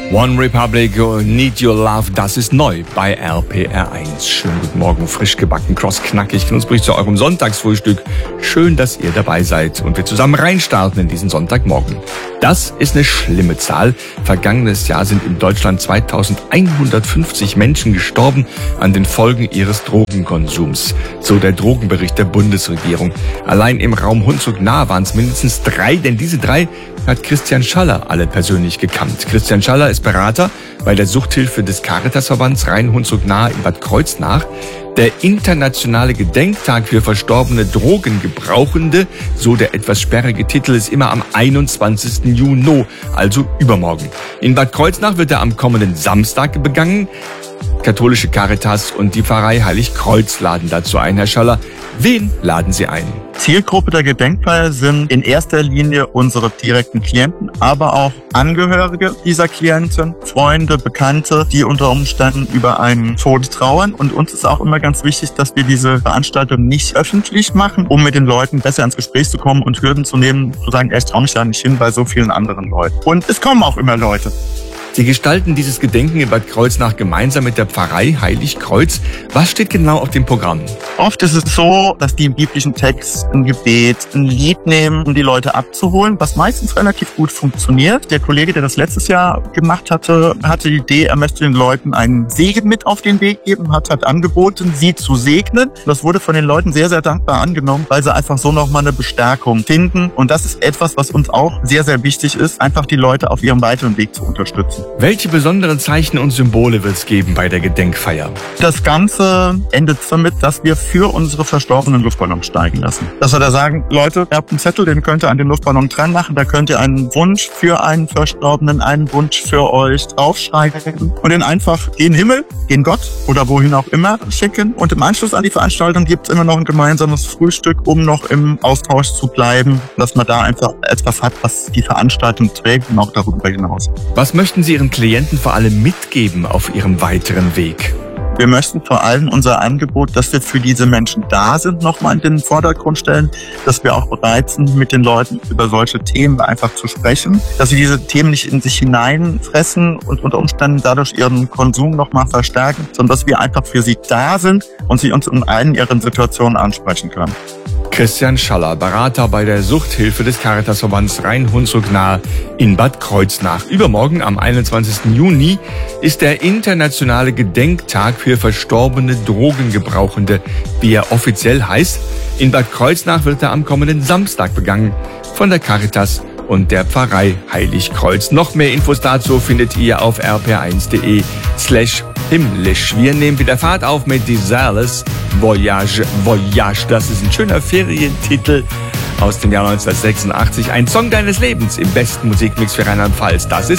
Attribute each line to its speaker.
Speaker 1: One Republic, Need Your Love, das ist neu bei RPR1. Schönen guten Morgen, frisch gebacken, crossknackig, knusprig zu eurem Sonntagsfrühstück. Schön, dass ihr dabei seid und wir zusammen reinstarten in diesen Sonntagmorgen. Das ist eine schlimme Zahl. Vergangenes Jahr sind in Deutschland 2150 Menschen gestorben an den Folgen ihres Drogenkonsums. So der Drogenbericht der Bundesregierung. Allein im Raum Hunsrück-Nahe waren es mindestens 3, denn diese 3 hat Christian Schaller alle persönlich gekannt. Christian Schaller ist Berater bei der Suchthilfe des Caritasverbands Rhein-Hunsrück-Nahe in Bad Kreuznach. Der internationale Gedenktag für verstorbene Drogengebrauchende, so der etwas sperrige Titel, ist immer am 21. Juni, also übermorgen. In Bad Kreuznach wird er am kommenden Samstag begangen. Katholische Caritas und die Pfarrei Heiligkreuz laden dazu ein. Herr Schaller, wen laden Sie ein?
Speaker 2: Zielgruppe der Gedenkfeier sind in erster Linie unsere direkten Klienten, aber auch Angehörige dieser Klienten, Freunde, Bekannte, die unter Umständen über einen Tod trauern. Und uns ist auch immer ganz wichtig, dass wir diese Veranstaltung nicht öffentlich machen, um mit den Leuten besser ins Gespräch zu kommen und Hürden zu nehmen, zu sagen, ich traue mich da nicht hin bei so vielen anderen Leuten. Und es kommen auch immer Leute.
Speaker 1: Sie gestalten dieses Gedenken in Bad Kreuznach gemeinsam mit der Pfarrei Heiligkreuz. Was steht genau auf dem Programm?
Speaker 2: Oft ist es so, dass die im biblischen Text ein Gebet, ein Lied nehmen, um die Leute abzuholen, was meistens relativ gut funktioniert. Der Kollege, der das letztes Jahr gemacht hatte die Idee, er möchte den Leuten einen Segen mit auf den Weg geben, hat angeboten, sie zu segnen. Das wurde von den Leuten sehr, sehr dankbar angenommen, weil sie einfach so nochmal eine Bestärkung finden. Und das ist etwas, was uns auch sehr, sehr wichtig ist, einfach die Leute auf ihrem weiteren Weg zu unterstützen.
Speaker 1: Welche besonderen Zeichen und Symbole wird es geben bei der Gedenkfeier?
Speaker 2: Das Ganze endet damit, dass wir für unsere verstorbenen Luftballons steigen lassen. Dass wir da sagen, Leute, ihr habt einen Zettel, den könnt ihr an den Luftballon dran machen, da könnt ihr einen Wunsch für einen Verstorbenen, einen Wunsch für euch draufschreiben und den einfach in den Himmel, in Gott oder wohin auch immer schicken. Und im Anschluss an die Veranstaltung gibt es immer noch ein gemeinsames Frühstück, um noch im Austausch zu bleiben, dass man da einfach etwas hat, was die Veranstaltung trägt und auch darüber hinaus.
Speaker 1: Was möchten Sie Ihren Klienten vor allem mitgeben auf ihrem weiteren Weg?
Speaker 2: Wir möchten vor allem unser Angebot, dass wir für diese Menschen da sind, nochmal in den Vordergrund stellen, dass wir auch bereit sind, mit den Leuten über solche Themen einfach zu sprechen, dass sie diese Themen nicht in sich hineinfressen und unter Umständen dadurch ihren Konsum nochmal verstärken, sondern dass wir einfach für sie da sind und sie uns in allen ihren Situationen ansprechen können.
Speaker 1: Christian Schaller, Berater bei der Suchthilfe des Caritasverbands Rhein-Hunsrück-Nahe in Bad Kreuznach. Übermorgen, am 21. Juni, ist der internationale Gedenktag für verstorbene Drogengebrauchende, wie er offiziell heißt. In Bad Kreuznach wird er am kommenden Samstag begangen von der Caritas und der Pfarrei Heiligkreuz. Noch mehr Infos dazu findet ihr auf rpr1.de/himmlisch. Wir nehmen wieder Fahrt auf mit Desireless Voyage. Das ist ein schöner Ferientitel aus dem Jahr 1986. Ein Song deines Lebens im besten Musikmix für Rheinland-Pfalz. Das ist